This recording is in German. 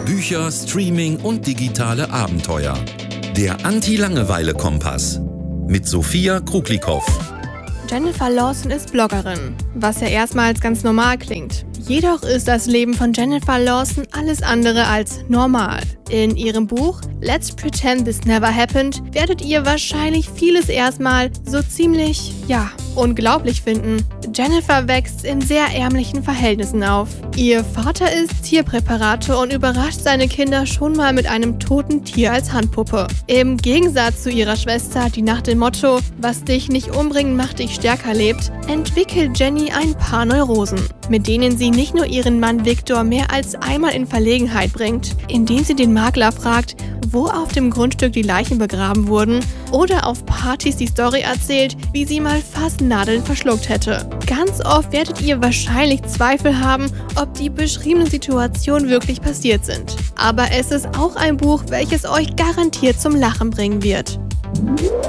Bücher, Streaming und digitale Abenteuer. Der Anti-Langeweile-Kompass mit Sophia Kruglikow. Jennifer Lawson ist Bloggerin, was ja erstmals ganz normal klingt. Jedoch ist das Leben von Jennifer Lawson alles andere als normal. In ihrem Buch Let's Pretend This Never Happened werdet ihr wahrscheinlich vieles erstmal so ziemlich, unglaublich finden. Jennifer wächst in sehr ärmlichen Verhältnissen auf. Ihr Vater ist Tierpräparator und überrascht seine Kinder schon mal mit einem toten Tier als Handpuppe. Im Gegensatz zu ihrer Schwester, die nach dem Motto „Was dich nicht umbringen, macht dich stärker" lebt, entwickelt Jenny ein paar Neurosen, mit denen sie nicht nur ihren Mann Victor mehr als einmal in Verlegenheit bringt, indem sie den Makler fragt, wo auf dem Grundstück die Leichen begraben wurden, oder auf Partys die Story erzählt, wie sie mal fast Nadeln verschluckt hätte. Ganz oft werdet ihr wahrscheinlich Zweifel haben, ob die beschriebenen Situationen wirklich passiert sind. Aber es ist auch ein Buch, welches euch garantiert zum Lachen bringen wird.